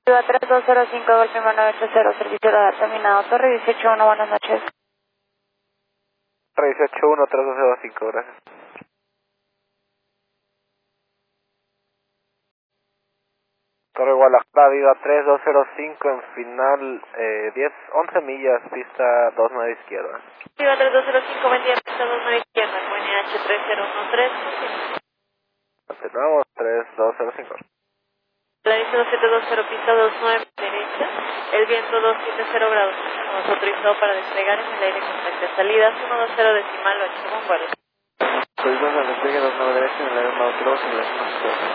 Viva 3205, Golpe 980, servicio radar terminado, Torre 181, buenas noches. Torre 181, 3205, gracias. Torre Guadalajara, Viva 3205, en final 11 millas, pista 29 izquierda. Viva 3205, buen día, pista 29 izquierda, QNH 3013. Continuamos, 3205. La dice 2720, pista 29 derecha, el viento 270 grados, estamos autorizado para despegar en el aire con frente a salidas 120 decimal 8 con vuelo. Soy 2 al despegue 29 derecha en el aire 2 en el